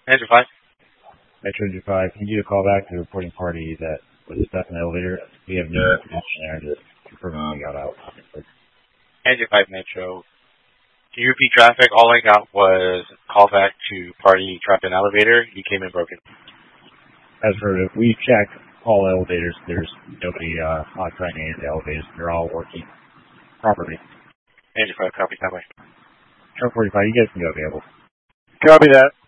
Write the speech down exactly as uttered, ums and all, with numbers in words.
Andrew five. Metro Andrew five, can you do a call back to the reporting party that was stuck in the elevator? We have no information there to confirm we got out. Andrew five Metro. Can you repeat traffic? All I got was call back to party trapped in elevator. You came in broken. As for if we checked all elevators, there's nobody uh, occupying any of the elevators. They're all working properly. Andrew five, copy that way. Truck forty-five, you guys can go available. Copy that.